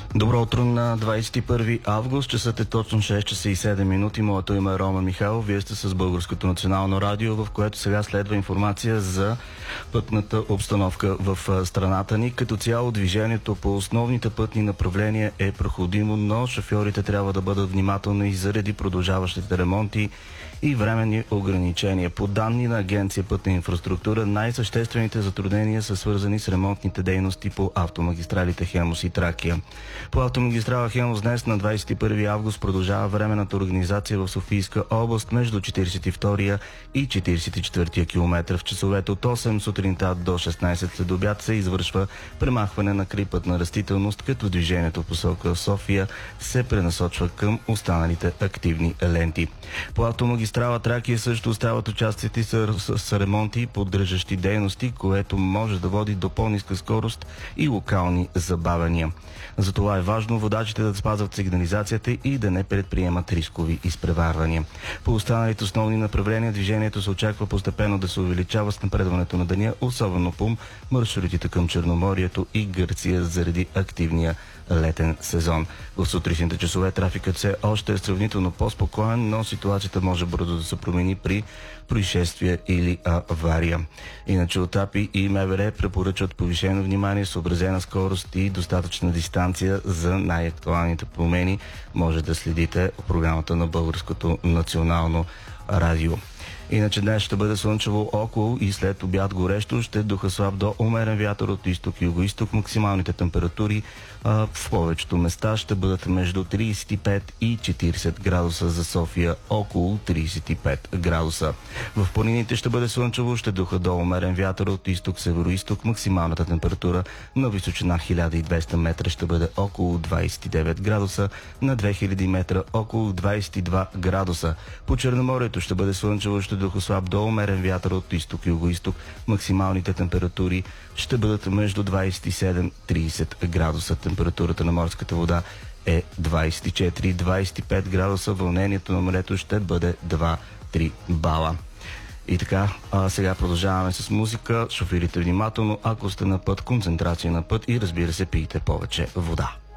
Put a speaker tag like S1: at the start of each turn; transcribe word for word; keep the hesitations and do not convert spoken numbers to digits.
S1: Добро утро на двадесет и първи август. Часът е точно шест часа и седем минути. Моето име е Рома Михайлов. Вие сте с Българското национално радио, в което сега следва информация за пътната обстановка в страната ни. Като цяло движението по основните пътни направления е проходимо, но шофьорите трябва да бъдат внимателни заради продължаващите ремонти и временни ограничения. По данни на Агенция Пътна инфраструктура, най-съществените затруднения са свързани с ремонтните дейности по автомагистралите Хемус и Тракия. По автомагистрала Хемус днес на двадесет и първи август продължава временната организация в Софийска област между четиридесет и втория и четиридесет и четвъртия километър. В часовете от осем сутринта до шестнадесет след обяд се извършва премахване на крайпътна растителност, като движението в посока София се пренасочва към останалите активни ленти. По автомагистрала Тракия също остават участъци с, с, с ремонти и поддържащи дейности, което може да води до по-ниска скорост и локални забавяния. Затова е важно водачите да спазват сигнализацията и да не предприемат рискови изпреварвания. По останалите основни направления движението се очаква постепенно да се увеличава с напредването на деня, особено по маршрутите към Черноморието и Гърция заради активния летен сезон. В сутрешните часове трафикът все още е сравнително по-спокоен, но ситуацията може бързо да се промени при происшествие или авария. Иначе от АПИ и МВР препоръчват повишено внимание, съобразена скорост и достатъчна дистанция за най-актуалните промени. Може да следите програмата на Българското национално радио. Иначе днес ще бъде слънчево около и след обяд горещо, ще духа слаб до умерен вятър от изток и юго-изток. Максималните температури а, в повечето места ще бъдат между тридесет и пет и четиридесет градуса, за София около тридесет и пет градуса. В планините ще бъде слънчево, ще духа до умерен вятър от изток, северо-изток. Максималната температура на височина хиляда и двеста метра ще бъде около двадесет и девет градуса, на две хиляди метра около двадесет и два градуса. По Черноморието ще бъде слънчево, ще духа слаб до умерен вятър от изток и юго-изток. Максималните температури ще бъдат между двадесет и седем и тридесет градуса. Температурата на морската вода е двадесет и четири до двадесет и пет градуса. Вълнението на морето ще бъде два-три бала. И така, а сега продължаваме с музика. Шофирите внимателно, ако сте на път, концентрация на път и разбира се, пийте повече вода.